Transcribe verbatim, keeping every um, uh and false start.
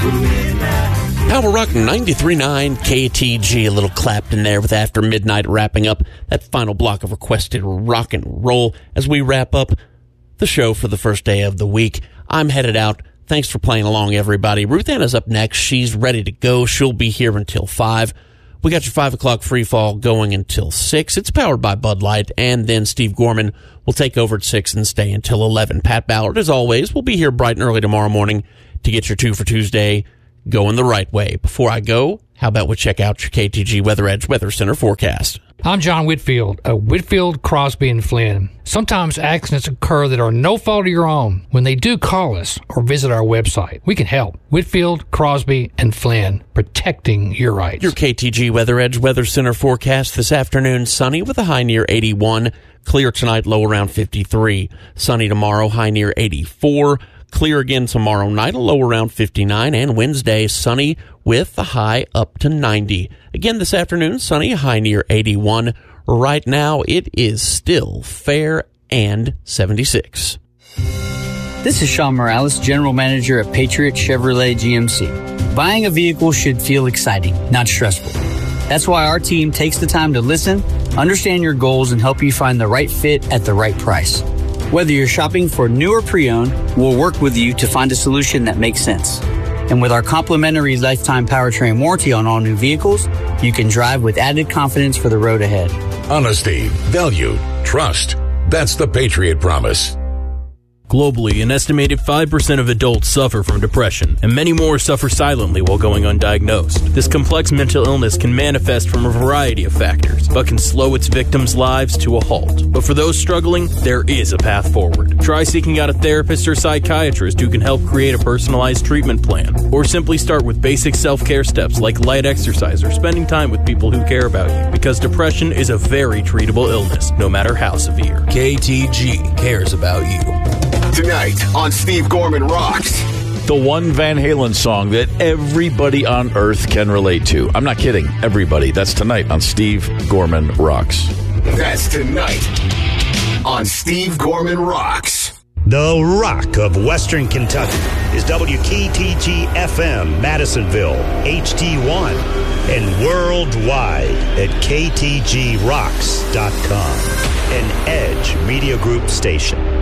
Power Rock ninety-three point nine K T G, a little clapped in there with After Midnight, wrapping up that final block of requested rock and roll as we wrap up the show for the first day of the week. I'm headed out. Thanks for playing along, everybody. Ruth Anna's up next. She's ready to go. She'll be here until five. We got your five o'clock free fall going until six. It's powered by Bud Light, and then Steve Gorman will take over at six and stay until eleven. Pat Ballard, as always, will be here bright and early tomorrow morning to get your two for Tuesday going the right way. Before I go, how about we check out your K T G Weather Edge Weather Center forecast? I'm John Whitfield of Whitfield, Crosby, and Flynn. Sometimes accidents occur that are no fault of your own. When they do, call us or visit our website. We can help. Whitfield, Crosby, and Flynn, protecting your rights. Your K T G Weather Edge Weather Center forecast this afternoon: sunny with a high near eighty-one. Clear tonight, low around fifty-three. Sunny tomorrow, high near eighty-four. Clear again tomorrow night, a low around fifty-nine, and Wednesday, sunny with a high up to ninety. Again this afternoon, sunny, high near eighty-one. Right now, it is still fair and seventy-six. This is Sean Morales, General Manager at Patriot Chevrolet G M C. Buying a vehicle should feel exciting, not stressful. That's why our team takes the time to listen, understand your goals, and help you find the right fit at the right price. Whether you're shopping for new or pre-owned, we'll work with you to find a solution that makes sense. And with our complimentary lifetime powertrain warranty on all new vehicles, you can drive with added confidence for the road ahead. Honesty, value, trust. That's the Patriot Promise. Globally, an estimated five percent of adults suffer from depression, and many more suffer silently while going undiagnosed. This complex mental illness can manifest from a variety of factors, but can slow its victims' lives to a halt. But for those struggling, there is a path forward. Try seeking out a therapist or psychiatrist who can help create a personalized treatment plan, or simply start with basic self-care steps like light exercise or spending time with people who care about you, because depression is a very treatable illness, no matter how severe. K T G cares about you. Tonight on Steve Gorman Rocks. The one Van Halen song that everybody on earth can relate to. I'm not kidding. Everybody. That's tonight on Steve Gorman Rocks. That's tonight on Steve Gorman Rocks. The Rock of Western Kentucky is W K T G F M, Madisonville, H D one, and worldwide at K T G rocks dot com, an Edge Media Group station.